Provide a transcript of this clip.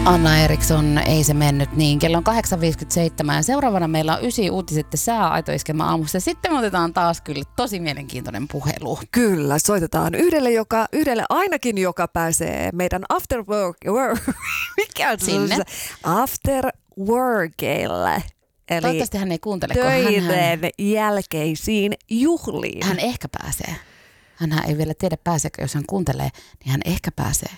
Anna Eriksson, ei se mennyt niin. Kello on 8.57 ja seuraavana meillä on 9 uutiset ja sääaitoiskelma aamussa. Sitten me otetaan taas kyllä tosi mielenkiintoinen puhelu. Kyllä, soitetaan yhdelle ainakin, joka pääsee meidän after workille. Eli toivottavasti hän ei kuuntele, töiden jälkeisiin juhliin. Hän ehkä pääsee. Hän ei vielä tiedä pääseekö, jos hän kuuntelee, niin hän ehkä pääsee.